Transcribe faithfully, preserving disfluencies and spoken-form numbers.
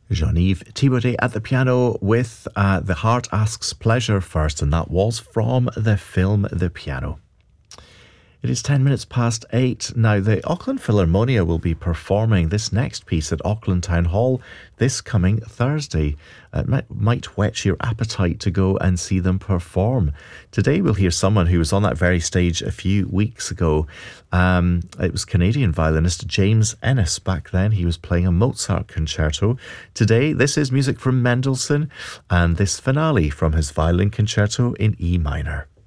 Jean-Yves Thibaudet at the piano with uh, The Heart Asks Pleasure first, and that was from the film The Piano. It is ten minutes past eight. Now, the Auckland Philharmonia will be performing this next piece at Auckland Town Hall this coming Thursday. It might, might whet your appetite to go and see them perform. Today we'll hear someone who was on that very stage a few weeks ago. Um, it was Canadian violinist James Ennis. Back then he was playing a Mozart concerto. Today this is music from Mendelssohn and this finale from his violin concerto in E minor.